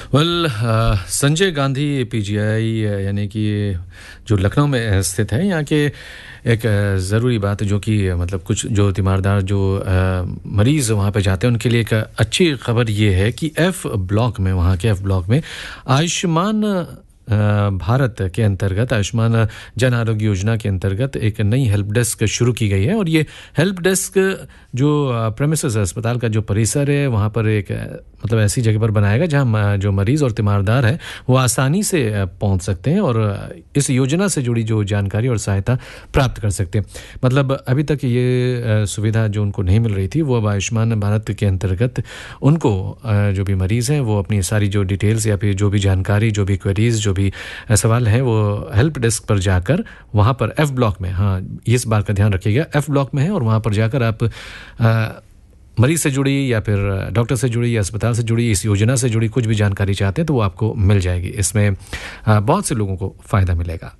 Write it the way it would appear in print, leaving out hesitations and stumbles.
Sanjay Gandhi PGI यानी कि जो लखनऊ में स्थित है, यहाँ के एक ज़रूरी बात जो कि मतलब कुछ जो तीमारदार जो मरीज़ वहाँ पे जाते हैं उनके लिए एक अच्छी खबर ये है कि एफ़ ब्लॉक में, वहाँ के एफ़ ब्लॉक में आयुष्मान भारत के अंतर्गत, आयुष्मान जन आरोग्य योजना के अंतर्गत एक नई हेल्प डेस्क शुरू की गई है। और ये हेल्प डेस्क जो प्रेमिसेस अस्पताल का जो परिसर है वहाँ पर एक मतलब ऐसी जगह पर बनाएगा जहाँ जो मरीज़ और तीमारदार है वो आसानी से पहुँच सकते हैं और इस योजना से जुड़ी जो जानकारी और सहायता प्राप्त कर सकते हैं। मतलब अभी तक ये सुविधा जो उनको नहीं मिल रही थी वो अब आयुष्मान भारत के अंतर्गत उनको जो भी मरीज़ हैं वो अपनी सारी जो डिटेल्स या फिर जो भी जानकारी, जो भी क्वेरीज, जो भी सवाल हैं वो हेल्प डेस्क पर जाकर वहाँ पर एफ़ ब्लॉक में, हाँ इस बात का ध्यान रखिएगा, एफ़ ब्लॉक में है और वहाँ पर जाकर आप मरीज़ से जुड़ी या फिर डॉक्टर से जुड़ी या अस्पताल से जुड़ी, इस योजना से जुड़ी कुछ भी जानकारी चाहते हैं तो वो आपको मिल जाएगी। इसमें बहुत से लोगों को फ़ायदा मिलेगा।